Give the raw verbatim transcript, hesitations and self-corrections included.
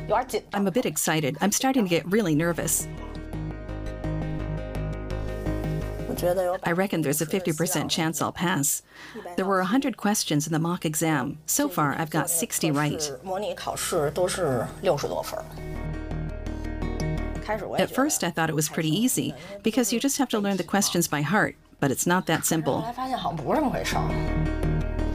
I'm a bit excited. I'm starting to get really nervous. I reckon there's a fifty percent chance I'll pass. There were one hundred questions in the mock exam. So far, I've got sixty right. At first, I thought it was pretty easy, because you just have to learn the questions by heart, but it's not that simple.